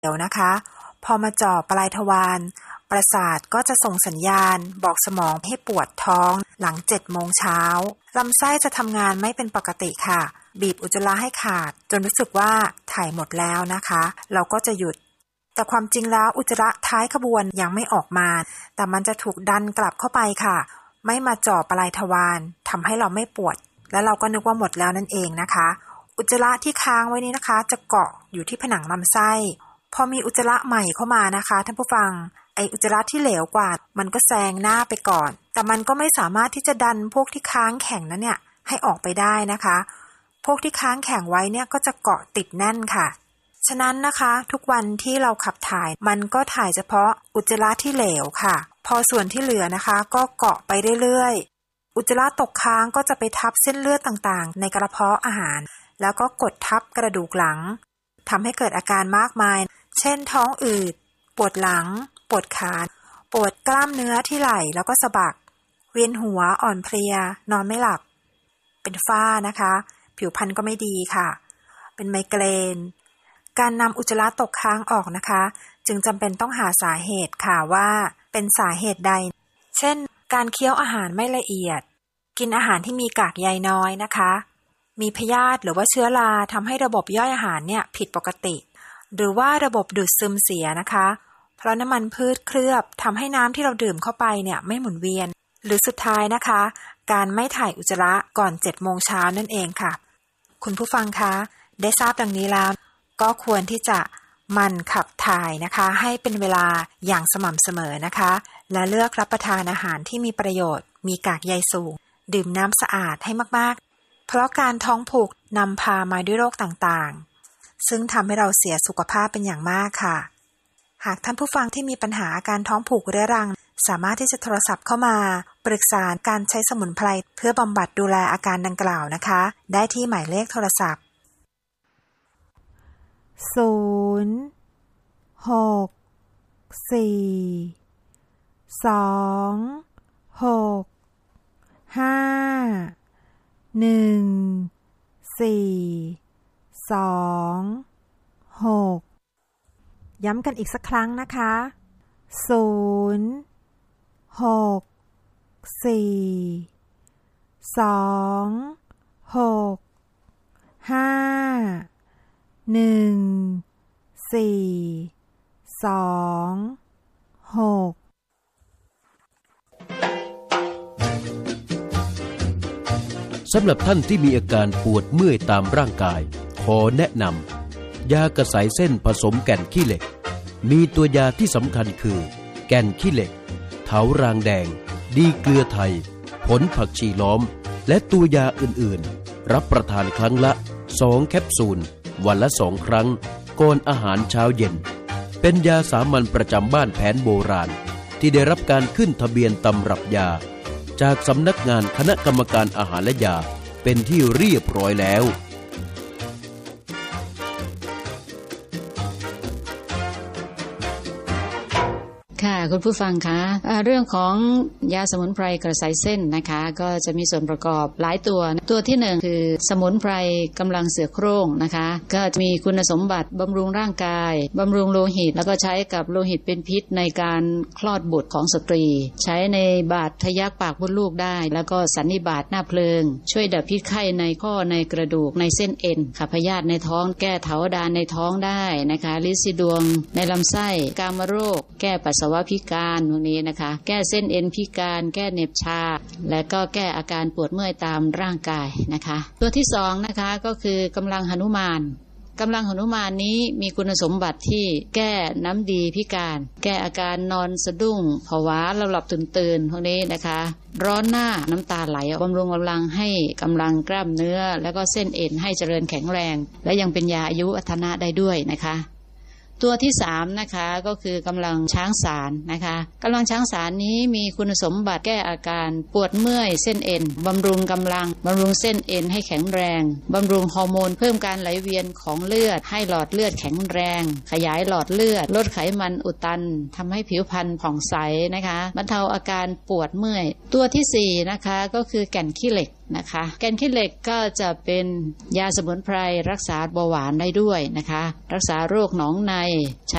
เดี๋ยวนะคะพอมาจ่อปลายทวารประสาทก็จะส่งสัญญาณบอกสมองให้ปวดท้องหลัง7 โมงเช้าลำไส้จะทำงานไม่เป็นปกติค่ะบีบอุจจาระให้ขาดจนรู้สึกว่าถ่ายหมดแล้วนะคะเราก็จะหยุดแต่ความจริงแล้วอุจจาระท้ายขบวนยังไม่ออกมาแต่มันจะถูกดันกลับเข้าไปค่ะไม่มาจ่อปลายทวารทำให้เราไม่ปวดและเราก็นึกว่าหมดแล้วนั่นเองนะคะอุจจาระที่ค้างไว้นี้นะคะจะเกาะอยู่ที่ผนังลำไส้พอมีอุจจาระใหม่เข้ามานะคะท่านผู้ฟังไออุจจาระที่เหลวกว่ามันก็แซงหน้าไปก่อนแต่มันก็ไม่สามารถที่จะดันพวกที่ค้างแข็งนั้นเนี่ยให้ออกไปได้นะคะพวกที่ค้างแข็งไว้เนี่ยก็จะเกาะติดแน่นค่ะฉะนั้นนะคะทุกวันที่เราขับถ่ายมันก็ถ่ายเฉพาะอุจจาระที่เหลวค่ะพอส่วนที่เหลือนะคะก็เกาะไปเรื่อยๆอุจจาระตกค้างก็จะไปทับเส้นเลือดต่างๆในกระเพาะอาหารแล้วก็กดทับกระดูกหลังทำให้เกิดอาการมากมายเช่นท้องอืดปวดหลังปวดขาปวดกล้ามเนื้อที่ไหล่แล้วก็สะบักเวียนหัวอ่อนเพลียนอนไม่หลับเป็นฝ้านะคะผิวพรรณก็ไม่ดีค่ะเป็นไมเกรนการนำอุจจาระตกค้างออกนะคะจึงจำเป็นต้องหาสาเหตุค่ะว่าเป็นสาเหตุใดเช่นการเคี้ยวอาหารไม่ละเอียดกินอาหารที่มีกากใยน้อยนะคะมีพยาธิหรือว่าเชื้อราทำให้ระบบย่อยอาหารเนี่ยผิดปกติหรือว่าระบบดูดซึมเสียนะคะเพราะน้ำมันพืชเคลือบทำให้น้ำที่เราดื่มเข้าไปเนี่ยไม่หมุนเวียนหรือสุดท้ายนะคะการไม่ถ่ายอุจจาระก่อน7 โมงเช้านั่นเองค่ะคุณผู้ฟังคะได้ทราบดังนี้แล้วก็ควรที่จะหมั่นขับถ่ายนะคะให้เป็นเวลาอย่างสม่ำเสมอนะคะและเลือกรับประทานอาหารที่มีประโยชน์มีกากใยสูงดื่มน้ำสะอาดให้มากๆเพราะการท้องผูกนำพามาด้วยโรคต่างๆซึ่งทำให้เราเสียสุขภาพเป็นอย่างมากค่ะหากท่านผู้ฟังที่มีปัญหาอาการท้องผูกเรื้อรังสามารถที่จะโทรศัพท์เข้ามาปรึกษาการใช้สมุนไพรเพื่อบำบัดดูแลอาการดังกล่าวนะคะได้ที่หมายเลขโทรศัพท์064265142ย้ำกันอีกสักครั้งนะคะ06426514226 สำหรับท่านที่มีอาการปวดเมื่อยตามร่างกายขอแนะนำยากระสายเส้นผสมแก่นขี้เหล็กมีตัวยาที่สำคัญคือแก่นขี้เหล็กเถารางแดงดีเกลือไทยผลผักชีล้อมและตัวยาอื่นๆรับประทานครั้งละ2 แคปซูลวันละ2 ครั้งก่อนอาหารเช้าเย็นเป็นยาสามัญประจำบ้านแผนโบราณที่ได้รับการขึ้นทะเบียนตำรับยาจากสำนักงานคณะกรรมการอาหารและยาเป็นที่เรียบร้อยแล้วค่ะคุณผู้ฟังคะเรื่องของยาสมุนไพรกระสายเส้นนะคะก็จะมีส่วนประกอบหลายตัวที่1คือสมุนไพรกำลังเสือโคร่งนะคะก็จะมีคุณสมบัติบำรุงร่างกายบำรุงโลหิตแล้วก็ใช้กับโลหิตเป็นพิษในการคลอดบุตรของสตรีใช้ในบาดทะยักปากมดลูกได้แล้วก็สันนิบาตหน้าเพลิงช่วยดับพิษไข้ในข้อในกระดูกในเส้นเอ็นขับพยาธิในท้องแก้เถาดานในท้องได้นะคะลินสีดวงในลำไส้กามโรคแก้ปัสสาวะพิการพวกนี้นะคะแก้เส้นเอ็นพิการแก้เหน็บชาและก็แก้อาการปวดเมื่อยตามร่างกายนะคะตัวที่2นะคะก็คือกำลังหนุมานกำลังหนุมานนี้มีคุณสมบัติที่แก้น้ำดีพิการแก้อาการนอนสะดุ้งผวาหลับตื่นพวกนี้นะคะร้อนหน้าน้ำตาไหลบำรุงกำลังให้กำลังกล้ามเนื้อแล้วก็เส้นเอ็นให้เจริญแข็งแรงและยังเป็นยาอายุวัฒนะได้ด้วยนะคะตัวที่3นะคะก็คือกำลังช้างสารนะคะกำลังช้างสารนี้มีคุณสมบัติแก้อาการปวดเมื่อยเส้นเอ็นบำรุงกำลังบำรุงเส้นเอ็นให้แข็งแรงบำรุงฮอร์โมนเพิ่มการไหลเวียนของเลือดให้หลอดเลือดแข็งแรงขยายหลอดเลือดลดไขมันอุดตันทำให้ผิวพรรณผ่องใสนะคะบรรเทาอาการปวดเมื่อยตัวที่4นะคะก็คือแก่นขี้เหล็กนะคะแกนขี้เหล็กก็จะเป็นยาสมุนไพรรักษาเบาหวานได้ด้วยนะคะรักษาโรคหนองใน